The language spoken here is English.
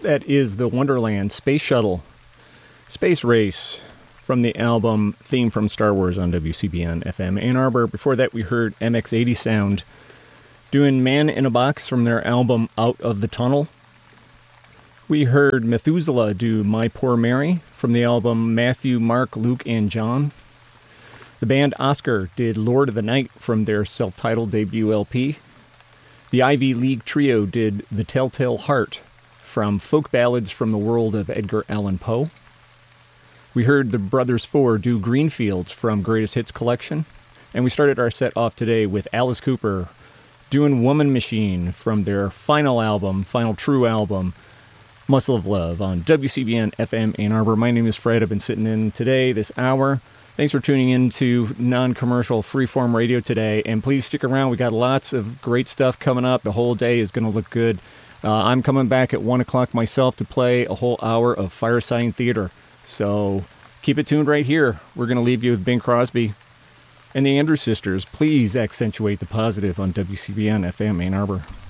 That is the Wonderland Space Shuttle Space Race from the album Theme from Star Wars on WCBN FM Ann Arbor. Before that, we heard MX80 Sound doing Man in a Box from their album Out of the Tunnel. We heard Methuselah do My Poor Mary from the album Matthew, Mark, Luke, and John. The band Oscar did Lord of the Night from their self-titled debut LP. The Ivy League Trio did The Telltale Heart from Folk Ballads from the World of Edgar Allan Poe. We heard the Brothers Four do Greenfields from Greatest Hits Collection. And we started our set off today with Alice Cooper doing Woman Machine from their final true album, Muscle of Love, on WCBN FM Ann Arbor. My name is Fred. I've been sitting in today, this hour. Thanks for tuning in to non-commercial freeform radio today. And please stick around. We got lots of great stuff coming up. The whole day is going to look good. I'm coming back at 1 o'clock myself to play a whole hour of Firesign Theater. So keep it tuned right here. We're going to leave you with Bing Crosby and the Andrews Sisters. Please accentuate the positive on WCBN FM Ann Arbor.